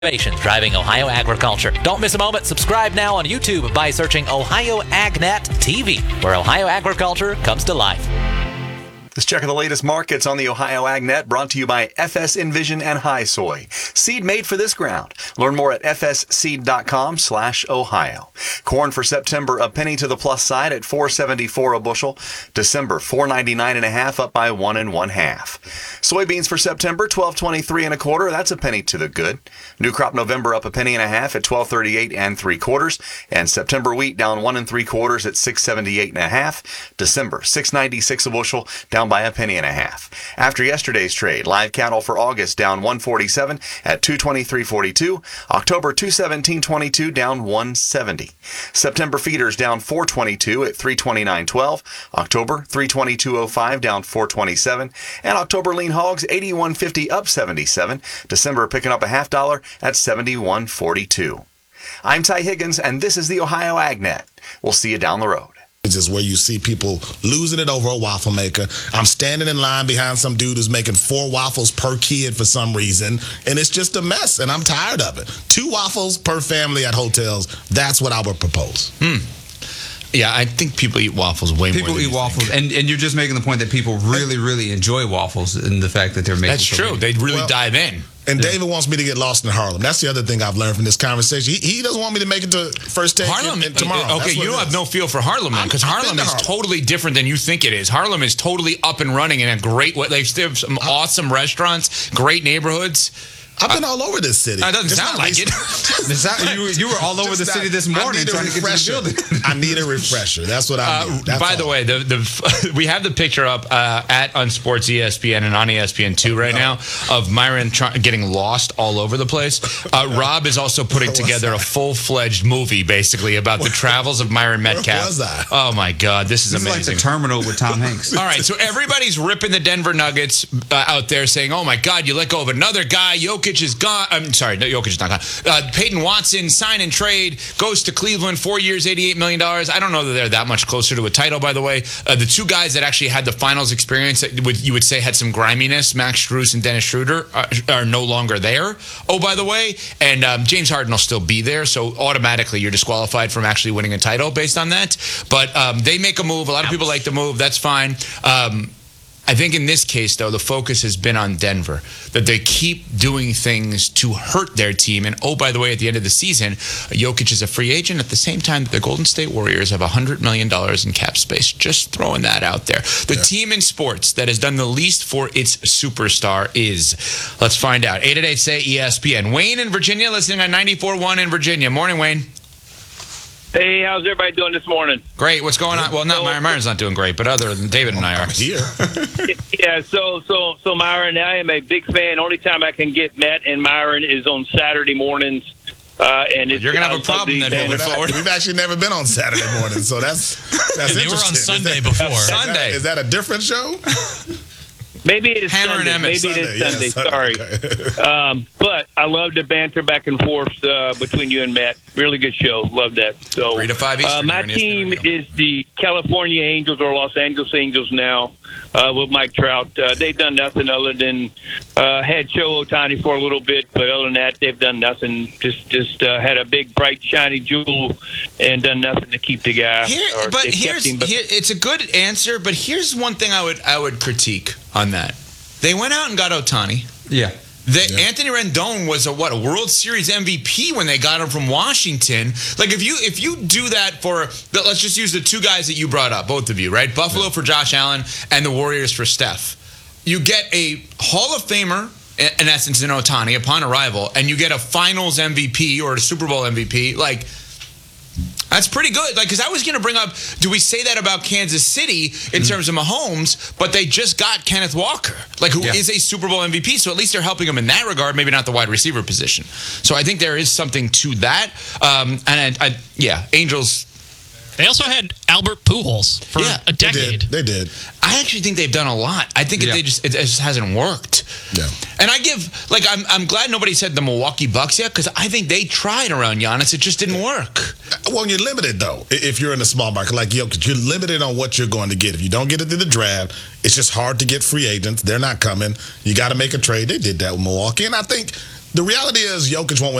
Innovations driving Ohio agriculture. Don't miss a moment. Subscribe now on YouTube by searching Ohio AgNet TV, where Ohio agriculture comes to life. Let's check the latest markets on the Ohio AgNet, brought to you by FS Envision and High Soy. Seed made for this ground. Learn more at fsseed.com/Ohio. Corn for September, a penny to the plus side at $4.74 a bushel. December, $4.99.5, up by 1 1/2. Soybeans for September, $12.23 1/4. That's a penny to the good. New crop November up a penny and a half at $12.38 3/4. And September wheat down 1 3/4 at $6.78 1/2. December, $6.96 a bushel, down by a penny and a half. After yesterday's trade, live cattle for August down 147 at 223.42. October 217.22 down 170. September feeders down 422 at 329.12. October 322.05 down 427. And October lean hogs 81.50 up 77. December picking up a $0.50 at 71.42. I'm Ty Higgins, and this is the Ohio AgNet. We'll see you down the road. It's just where you see people losing it over a waffle maker. I'm standing in line behind some dude who's making 4 waffles per kid for some reason, and it's just a mess, and I'm tired of it. 2 waffles per family at hotels, that's what I would propose. Yeah, I think people eat waffles way more than people eat waffles, and you're just making the point that people really enjoy waffles, and the fact that they're making That's true. They really dive in. And David wants me to get lost in Harlem. That's the other thing I've learned from this conversation. He doesn't want me to make it to first take Harlem tomorrow. Okay, you have no feel for Harlem, man, because Harlem is totally different than you think it is. Harlem is totally up and running in a great way. They have some awesome restaurants, great neighborhoods. I've been all over this city. It doesn't sound like it. You were all over the city this morning trying to get to the building. I need a refresher. That's what I need. By the way, we have the picture up at Unsports ESPN and on ESPN2 right now of Myron getting lost all over the place. Rob is also putting together a full-fledged movie, basically, about the travels of Myron Metcalf. Where was I? Oh, my God. This is amazing. It's like The Terminal with Tom Hanks. All right, so everybody's ripping the Denver Nuggets out there saying, oh, my God, you let go of another guy. Jokic is gone. I'm sorry, no, Jokic is not gone. Peyton Watson, sign and trade, goes to Cleveland, 4 years, $88 million. I don't know that they're that much closer to a title, by the way. The 2 guys that actually had the finals experience that you would say had some griminess, Max Strus and Dennis Schroeder, are no longer there. Oh, by the way, and James Harden will still be there, so automatically you're disqualified from actually winning a title based on that. But they make a move. A lot of people like the move. That's fine. I think in this case, though, the focus has been on Denver, that they keep doing things to hurt their team. And, oh, by the way, at the end of the season, Jokic is a free agent at the same time that the Golden State Warriors have $100 million in cap space. Just throwing that out there. The team in sports that has done the least for its superstar is. Let's find out. 888-SAY-ESPN. Wayne in Virginia, listening on 94.1 in Virginia. Morning, Wayne. Hey, how's everybody doing this morning? Great. What's going on? Well, Myron's not doing great, but other than David and I are. Here. Yeah, so Myron, I am a big fan. Only time I can get Matt and Myron is on Saturday mornings. And you're going to have a problem then moving forward. We've actually never been on Saturday morning, so that's interesting. They were on Sunday before. Sunday. Is that a different show? Maybe it is Hammer Sunday. and Emmett. Maybe it is Sunday. Yes, Sorry. okay. But I love the banter back and forth between you and Matt. Really good show. Love that. So 3 to 5 Eastern. my team is the California Angels, or Los Angeles Angels now, with Mike Trout. They've done nothing other than had Shohei Ohtani for a little bit, but other than that, they've done nothing. Just had a big, bright, shiny jewel and done nothing to keep the guy. It's a good answer, but here's one thing I would critique on that. They went out and got Ohtani. Yeah. Anthony Rendon was a World Series MVP when they got him from Washington. Like if you do that for, let's just use the 2 guys that you brought up, both of you, right? Buffalo for Josh Allen and the Warriors for Steph. You get a Hall of Famer, in essence, in Ohtani upon arrival, and you get a Finals MVP or a Super Bowl MVP. Like, that's pretty good. Like, because I was going to bring up, do we say that about Kansas City in terms of Mahomes, but they just got Kenneth Walker, who is a Super Bowl MVP, so at least they're helping him in that regard, maybe not the wide receiver position. So I think there is something to that. Angels. They also had Albert Pujols for a decade. They did. I actually think they've done a lot. I think it just hasn't worked. Yeah. And I'm glad nobody said the Milwaukee Bucks yet, because I think they tried around Giannis. It just didn't work. Well, you're limited, though. If you're in a small market like Jokic, you're limited on what you're going to get. If you don't get it through the draft, it's just hard to get free agents. They're not coming. You got to make a trade. They did that with Milwaukee. And I think The reality is Jokic won't win